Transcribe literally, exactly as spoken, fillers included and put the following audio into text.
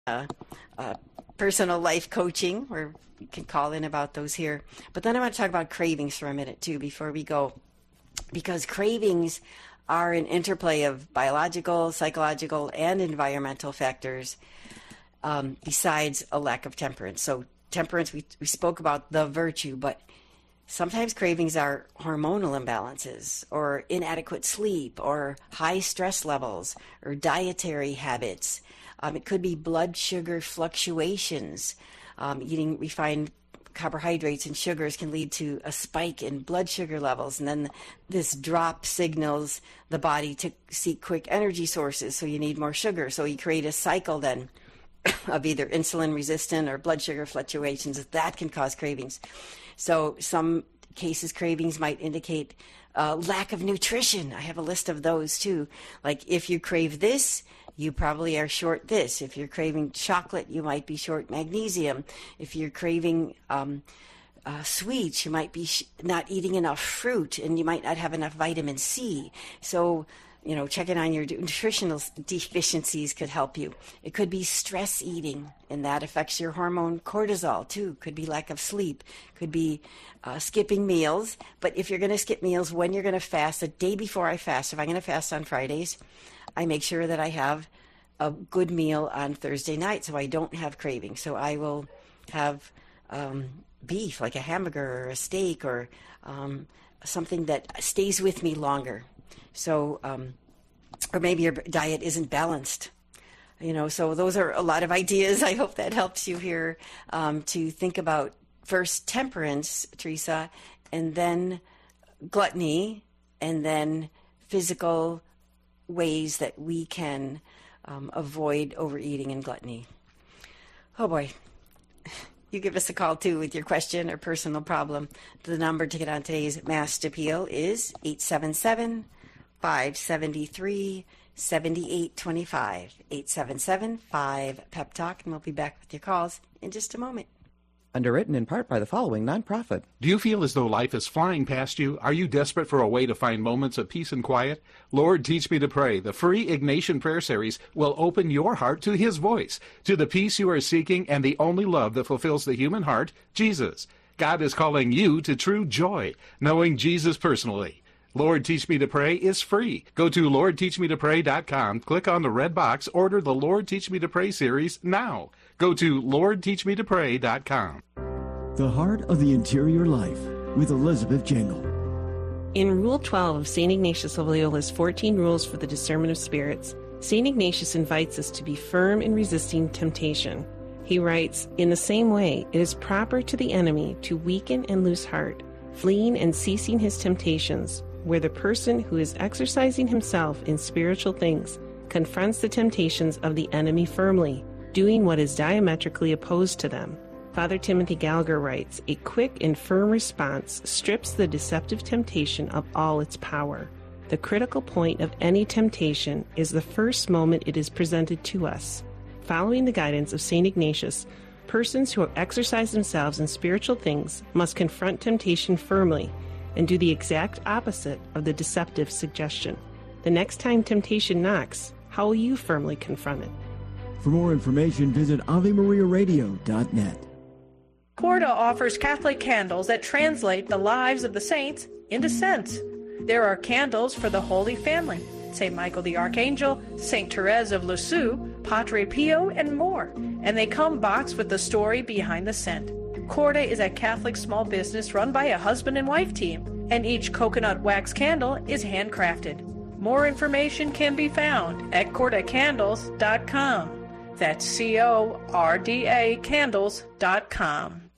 uh, uh, personal life coaching, where you can call in about those here. But then I want to talk about cravings for a minute, too, before we go. Because cravings are an interplay of biological, psychological, and environmental factors um, besides a lack of temperance. So temperance, we, we spoke about the virtue, but sometimes cravings are hormonal imbalances or inadequate sleep or high stress levels or dietary habits. Um, it could be blood sugar fluctuations. Um, eating refined carbohydrates and sugars can lead to a spike in blood sugar levels, and then this drop signals the body to seek quick energy sources, so you need more sugar. So you create a cycle then of either insulin resistant or blood sugar fluctuations. That can cause cravings. So some cases cravings might indicate uh, lack of nutrition. I have a list of those too. Like if you crave this, you probably are short this. If you're craving chocolate, you might be short magnesium. If you're craving um, uh, sweets, you might be sh- not eating enough fruit, and you might not have enough vitamin C. So, you know, checking on your nutritional deficiencies could help you. It could be stress eating, and that affects your hormone cortisol too. Could be lack of sleep. Could be uh, skipping meals. But if you're going to skip meals, when you're going to fast, the day before I fast, if I'm going to fast on Fridays, I make sure that I have a good meal on Thursday night so I don't have cravings. So I will have um, beef, like a hamburger or a steak, or um, something that stays with me longer. So, um, or maybe your diet isn't balanced. You know, so those are a lot of ideas. I hope that helps you here um, to think about first temperance, Teresa, and then gluttony, and then physical ways that we can um, avoid overeating and gluttony. Oh boy. You give us a call too with your question or personal problem. The number to get on today's Mass Appeal is eight seven seven, five seven three, seven eight two five. eight seven seven, five, P E P Talk, and we'll be back with your calls in just a moment. Underwritten in part by the following nonprofit. Do you feel as though life is flying past you? Are you desperate for a way to find moments of peace and quiet? Lord, Teach Me to Pray, the free Ignatian Prayer Series, will open your heart to His voice, to the peace you are seeking and the only love that fulfills the human heart, Jesus. God is calling you to true joy, knowing Jesus personally. Lord, Teach Me to Pray is free. Go to lord teach me to pray dot com, click on the red box, order the Lord Teach Me to Pray series now. Go to lord teach me to pray dot com. The Heart of the Interior Life with Elizabeth Jingle. In Rule twelve of Saint Ignatius of Loyola's fourteen Rules for the Discernment of Spirits, Saint Ignatius invites us to be firm in resisting temptation. He writes, "In the same way, it is proper to the enemy to weaken and lose heart, fleeing and ceasing his temptations, where the person who is exercising himself in spiritual things confronts the temptations of the enemy firmly, doing what is diametrically opposed to them." Father Timothy Gallagher writes, "A quick and firm response strips the deceptive temptation of all its power. The critical point of any temptation is the first moment it is presented to us. Following the guidance of Saint Ignatius, persons who exercise themselves in spiritual things must confront temptation firmly and do the exact opposite of the deceptive suggestion. The next time temptation knocks, how will you firmly confront it?" For more information, visit ave maria radio dot net. Corda offers Catholic candles that translate the lives of the saints into scents. There are candles for the Holy Family, Saint Michael the Archangel, Saint Therese of Lisieux, Padre Pio, and more. And they come boxed with the story behind the scent. Corda is a Catholic small business run by a husband and wife team, and each coconut wax candle is handcrafted. More information can be found at corda candles dot com. That's C O R D A candles dot com.